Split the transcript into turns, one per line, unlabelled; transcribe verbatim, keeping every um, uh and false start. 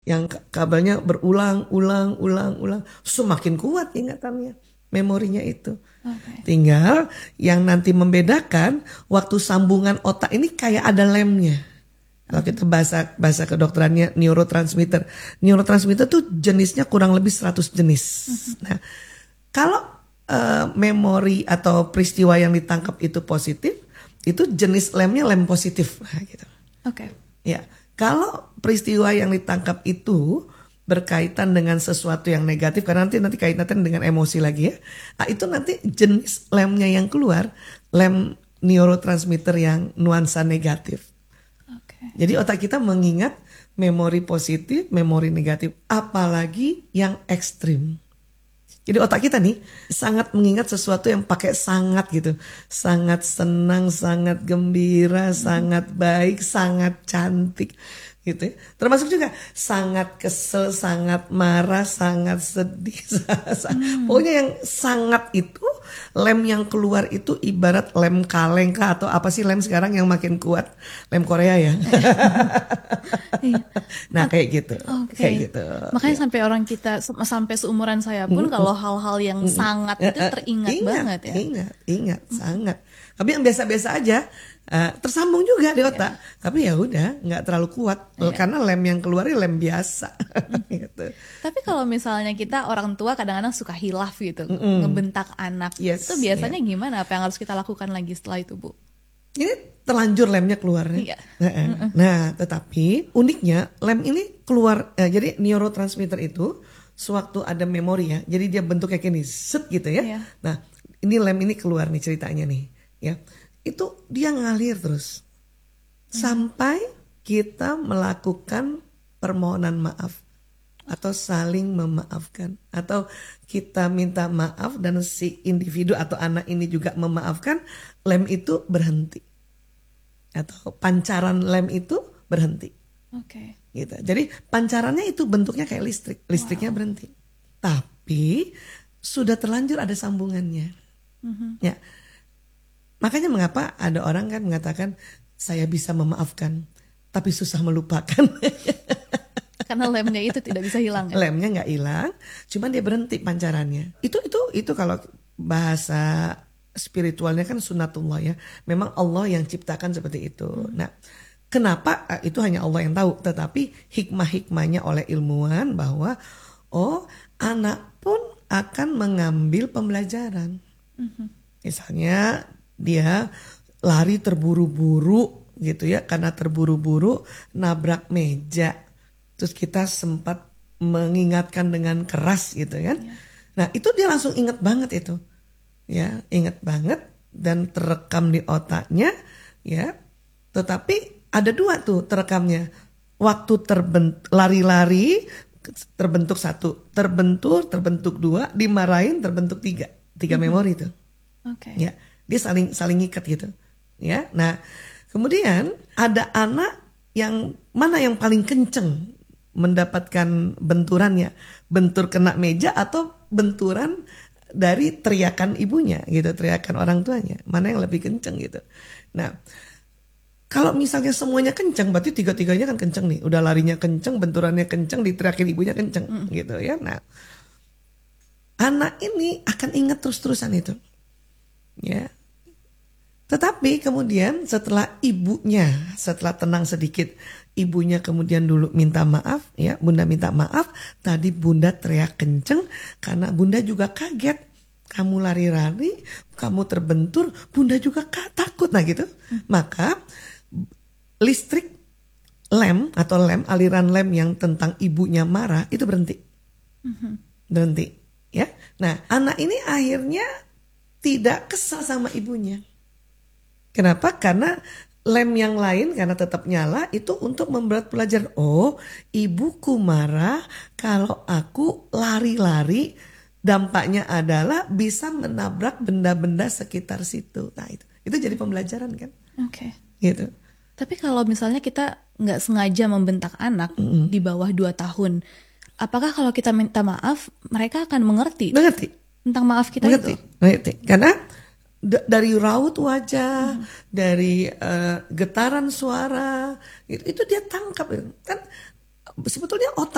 yang kabelnya berulang, ulang, ulang, ulang, semakin kuat ingatannya, memorinya itu. Okay. Tinggal yang nanti membedakan waktu sambungan otak ini kayak ada lemnya. Kalau kita bahasa bahasa kedokterannya neurotransmitter, neurotransmitter tuh jenisnya kurang lebih seratus jenis. Uh-huh. Nah, kalau uh, memori atau peristiwa yang ditangkap itu positif, itu jenis lemnya lem positif, nah, gitu. Oke. Okay. Ya. Kalau peristiwa yang ditangkap itu berkaitan dengan sesuatu yang negatif, karena nanti nanti kaitan dengan emosi lagi ya, nah, itu nanti jenis lemnya yang keluar, lem neurotransmitter yang nuansa negatif. Okay. Jadi otak kita mengingat memori positif, memori negatif, apalagi yang ekstrim. Jadi otak kita nih sangat mengingat sesuatu yang pakai sangat gitu, sangat senang, sangat gembira, hmm. sangat baik, sangat cantik gitu. Termasuk juga sangat kesel, sangat marah, sangat sedih. Hmm. Pokoknya yang sangat itu, lem yang keluar itu ibarat lem kaleng kah atau apa sih lem sekarang yang makin kuat, lem Korea ya. Nah kayak gitu, okay. kayak gitu.
Makanya ya. Sampai orang kita sampai seumuran saya pun mm-hmm. kalau hal-hal yang mm-hmm. sangat itu teringat
ingat,
banget ya.
Ingat, ingat, mm-hmm. sangat. Tapi yang biasa-biasa aja uh, tersambung juga di otak. Yeah. Tapi ya udah, nggak terlalu kuat yeah. karena lem yang keluar lem biasa. Mm-hmm. gitu.
Tapi kalau misalnya kita orang tua kadang-kadang suka hilaf gitu, mm-hmm. ngebentak anak, yes. itu biasanya yeah. gimana? Apa yang harus kita lakukan lagi setelah itu, Bu?
Ini terlanjur lemnya keluar nih. Iya. Nah, nah, tetapi uniknya lem ini keluar. Eh, jadi neurotransmitter itu sewaktu ada memori ya. Jadi dia bentuknya kayak gini, set gitu ya. Iya. Nah, ini lem ini keluar nih ceritanya nih, ya. Itu dia ngalir terus hmm. sampai kita melakukan permohonan maaf atau saling memaafkan atau kita minta maaf dan si individu atau anak ini juga memaafkan, lem itu berhenti atau pancaran lem itu berhenti. Oke. Okay. Gitu. Jadi pancarannya itu bentuknya kayak listrik, listriknya wow. berhenti. Tapi sudah terlanjur ada sambungannya. Mm-hmm. Ya. Makanya mengapa ada orang kan mengatakan saya bisa memaafkan tapi susah melupakan.
Karena lemnya itu tidak bisa hilang. Ya?
Lemnya nggak hilang, cuman dia berhenti pancarannya. Itu itu itu kalau bahasa spiritualnya kan sunatullah ya. Memang Allah yang ciptakan seperti itu. Hmm. Nah, kenapa itu hanya Allah yang tahu. Tetapi hikmah-hikmahnya oleh ilmuwan bahwa oh anak pun akan mengambil pembelajaran. Hmm. Misalnya dia lari terburu-buru gitu ya, karena terburu-buru nabrak meja. Terus kita sempat mengingatkan dengan keras gitu kan. Ya. Nah itu dia langsung ingat banget itu. Ya ingat banget dan terekam di otaknya. Ya. Tetapi ada dua tuh terekamnya. Waktu terbent- lari-lari terbentuk satu. Terbentur terbentuk dua. Dimarahin terbentuk tiga. Tiga mm-hmm. memori itu. Oke. Okay. Ya, dia saling saling ikat gitu. Ya. Nah kemudian ada anak yang mana yang paling kenceng mendapatkan benturannya, bentur kena meja atau benturan dari teriakan ibunya gitu, teriakan orang tuanya, mana yang lebih kenceng gitu. Nah kalau misalnya semuanya kenceng berarti tiga-tiganya kan kenceng nih, udah larinya kenceng, benturannya kenceng, diteriakin ibunya kenceng mm. gitu ya. Nah anak ini akan ingat terus-terusan itu ya. Tetapi kemudian setelah ibunya, setelah tenang sedikit, ibunya kemudian dulu minta maaf, ya bunda minta maaf, tadi bunda teriak kenceng karena bunda juga kaget. Kamu lari-lari, kamu terbentur, bunda juga takut, nah gitu. Hmm. Maka listrik lem atau lem, aliran lem yang tentang ibunya marah itu berhenti. Hmm. Berhenti, ya. Nah anak ini akhirnya tidak kesal sama ibunya. Kenapa? Karena lem yang lain karena tetap nyala itu untuk membuat pelajaran. Oh, ibuku marah kalau aku lari-lari, dampaknya adalah bisa menabrak benda-benda sekitar situ. Nah itu, itu jadi pembelajaran kan? Oke. Okay. Gitu.
Tapi kalau misalnya kita nggak sengaja membentak anak mm-hmm. di bawah dua tahun, apakah kalau kita minta maaf mereka akan mengerti?
Mengerti.
Tentang maaf kita
mengerti.
itu?
Mengerti. Karena D- dari raut wajah, hmm. dari uh, getaran suara, itu, itu dia tangkap kan sebetulnya otak